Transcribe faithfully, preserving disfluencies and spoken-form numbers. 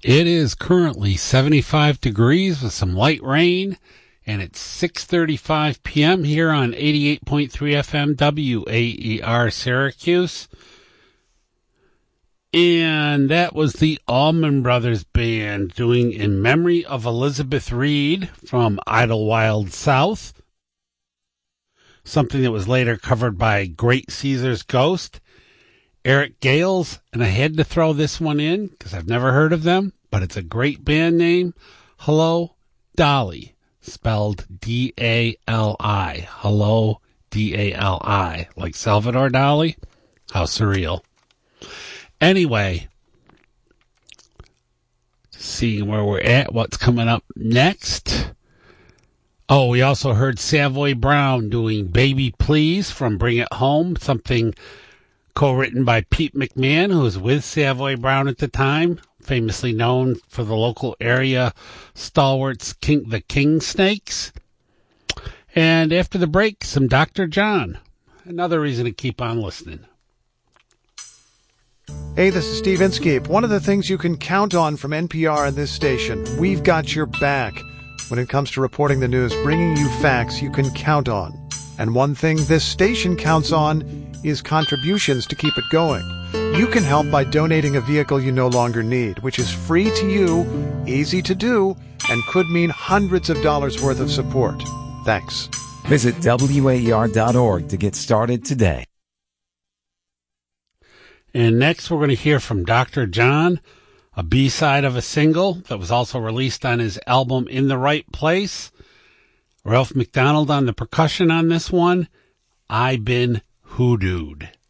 It is currently seventy-five degrees with some light rain, and it's six thirty-five p.m. here on eighty-eight point three F M W A E R Syracuse. And that was the Allman Brothers Band doing In Memory of Elizabeth Reed from Idlewild South, something that was later covered by Great Caesar's Ghost, Eric Gales, and I had to throw this one in because I've never heard of them, but it's a great band name, Hello, Dolly, spelled D A L I. Hello, D A L I, like Salvador Dali. How surreal. Anyway, seeing where we're at, what's coming up next. Oh, we also heard Savoy Brown doing Baby Please from Bring It Home, something co-written by Pete McMahon, who was with Savoy Brown at the time, famously known for the local area stalwarts, King, the King Snakes. And after the break, some Doctor John. Another reason to keep on listening. Hey, this is Steve Inskeep. One of the things you can count on from N P R and this station, we've got your back. When it comes to reporting the news, bringing you facts you can count on. And one thing this station counts on is contributions to keep it going. You can help by donating a vehicle you no longer need, which is free to you, easy to do, and could mean hundreds of dollars worth of support. Thanks. Visit W A E R dot org to get started today. And next we're going to hear from Doctor John, a B-side of a single that was also released on his album In the Right Place. Ralph McDonald on the percussion on this one. I Been Hoodooed.